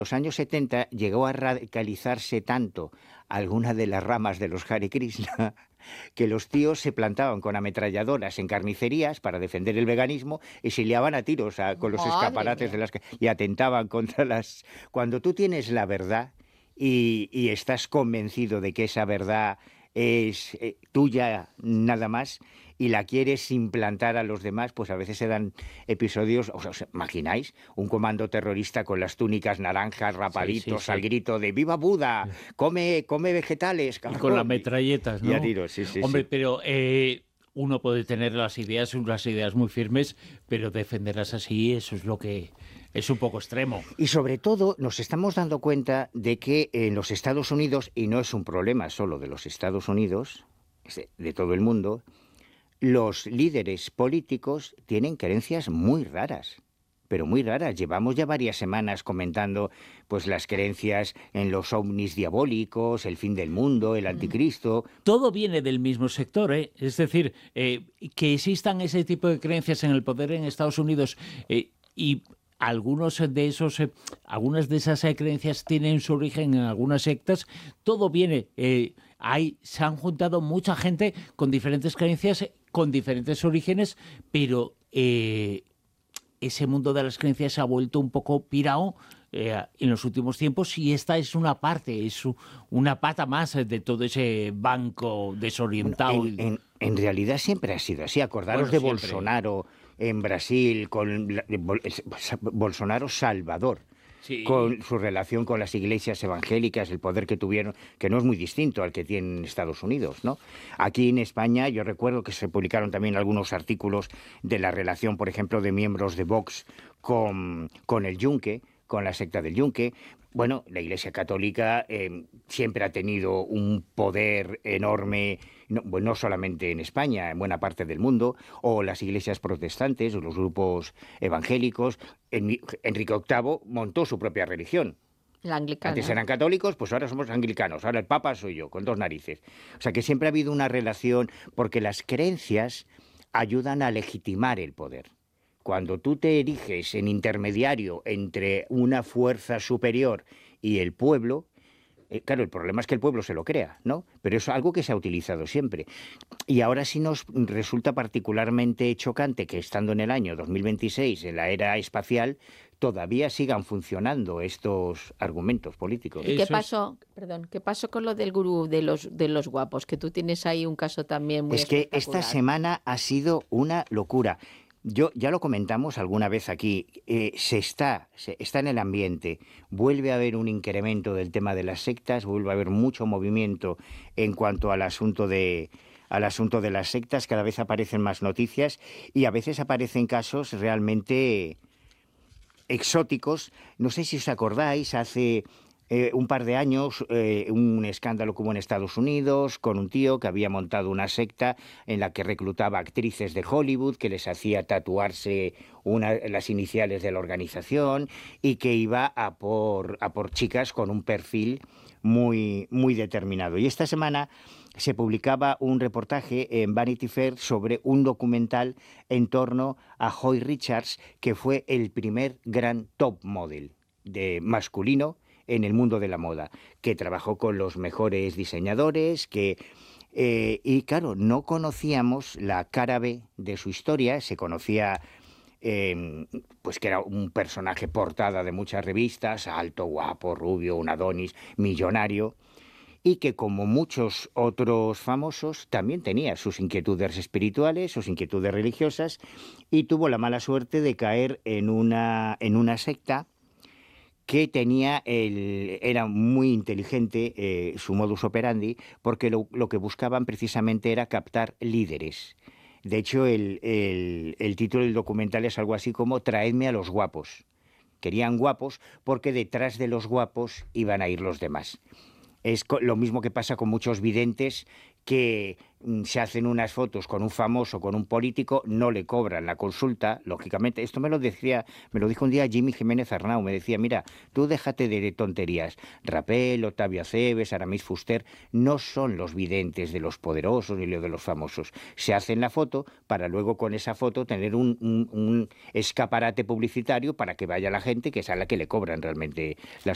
los años 70 llegó a radicalizarse tanto alguna de las ramas de los Hare Krishna que los tíos se plantaban con ametralladoras en carnicerías para defender el veganismo y se liaban a tiros con los Madre escaparates de mía. y atentaban contra las... Cuando tú tienes la verdad y estás convencido de que esa verdad es tuya nada más y la quieres implantar a los demás, pues a veces se dan episodios, ¿os imagináis? Un comando terrorista con las túnicas naranjas, Sí, sí, rapaditos, al sí. grito de ¡Viva Buda! ¡Come vegetales, Y con las cabrón! metralletas, Y a ¿no? tiros, sí, sí, Hombre, sí. pero uno puede tener las ideas, unas ideas muy firmes, pero defenderlas así, eso es lo que es un poco extremo. Y sobre todo nos estamos dando cuenta de que en los Estados Unidos, y no es un problema solo de los Estados Unidos, es de todo el mundo, los líderes políticos tienen creencias muy raras, pero muy raras. Llevamos ya varias semanas comentando pues las creencias en los ovnis diabólicos, el fin del mundo, el anticristo. Todo viene del mismo sector, ¿eh? Es decir, que existan ese tipo de creencias en el poder en Estados Unidos y algunos de esos, algunas de esas creencias tienen su origen en algunas sectas. Todo viene, se han juntado mucha gente con diferentes creencias, con diferentes orígenes, pero ese mundo de las creencias se ha vuelto un poco pirao en los últimos tiempos y esta es una parte, una pata más de todo ese banco Bueno, desorientado. en realidad siempre ha sido así. Acordaros Bueno, de siempre. Bolsonaro en Brasil, Bolsonaro Salvador, Sí, con su relación con las iglesias evangélicas, el poder que tuvieron, que no es muy distinto al que tienen Estados Unidos, ¿no? Aquí en España yo recuerdo que se publicaron también algunos artículos de la relación, por ejemplo, de miembros de Vox con el Yunque, con la secta del Yunque. Bueno, la Iglesia Católica siempre ha tenido un poder enorme, no, bueno, no solamente en España, en buena parte del mundo, o las iglesias protestantes, o los grupos evangélicos. Enrique VIII montó su propia religión. La Antes anglicana. eran católicos, pues ahora somos anglicanos, ahora el Papa soy yo, con dos narices. O sea que siempre ha habido una relación, porque las creencias ayudan a legitimar el poder. Cuando tú te eriges en intermediario entre una fuerza superior y el pueblo, claro, el problema es que el pueblo se lo crea, ¿no? Pero es algo que se ha utilizado siempre. Y ahora sí nos resulta particularmente chocante que estando en el año 2026, en la era espacial, todavía sigan funcionando estos argumentos ¿Y políticos. qué eso es. pasó? Perdón, ¿qué pasó con lo del gurú de los guapos? Que tú tienes ahí un caso también muy Es que esta espectacular. semana ha sido una locura. Yo ya lo comentamos alguna vez aquí, está en el ambiente, vuelve a haber un incremento del tema de las sectas, vuelve a haber mucho movimiento en cuanto al asunto de las sectas, cada vez aparecen más noticias y a veces aparecen casos realmente exóticos. No sé si os acordáis, hace un par de años, un escándalo que hubo en Estados Unidos con un tío que había montado una secta en la que reclutaba actrices de Hollywood, que les hacía tatuarse las iniciales de la organización y que iba a por chicas con un perfil muy, muy determinado. Y esta semana se publicaba un reportaje en Vanity Fair sobre un documental en torno a Hoy Richards, que fue el primer gran top model de masculino en el mundo de la moda, que trabajó con los mejores diseñadores, y claro, no conocíamos la cara B de su historia, se conocía pues que era un personaje portada de muchas revistas, alto, guapo, rubio, un Adonis, millonario, y que como muchos otros famosos también tenía sus inquietudes espirituales, sus inquietudes religiosas, y tuvo la mala suerte de caer en una secta que era muy inteligente su modus operandi, porque lo que buscaban precisamente era captar líderes. De hecho, el título del documental es algo así como Traedme a los guapos. Querían guapos porque detrás de los guapos iban a ir los demás. Es lo mismo que pasa con muchos videntes que se hacen unas fotos con un famoso, con un político, no le cobran la consulta, lógicamente. Esto me lo dijo un día Jimmy Jiménez Arnau, me decía, mira, tú déjate de tonterías. Rapel, Octavio Aceves, Aramis Fuster, no son los videntes de los poderosos ni los de los famosos. Se hacen la foto para luego con esa foto tener un escaparate publicitario para que vaya la gente que es a la que le cobran realmente las